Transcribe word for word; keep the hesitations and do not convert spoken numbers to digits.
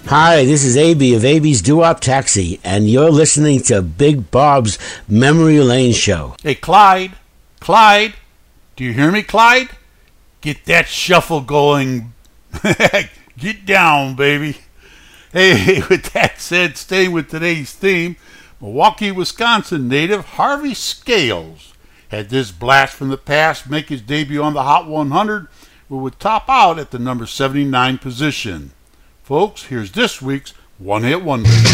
Hi, this is A B of A B's Doo-Wop Taxi, and you're listening to Big Bob's Memory Lane Show. Hey, Clyde, Clyde, do you hear me, Clyde? Get that shuffle going. Get down, baby. Hey, with that said, staying with today's theme, Milwaukee, Wisconsin native Harvey Scales had this blast from the past make his debut on the Hot one hundred, where would top out at the number seventy-nine position. Folks, here's this week's One Hit Wonder.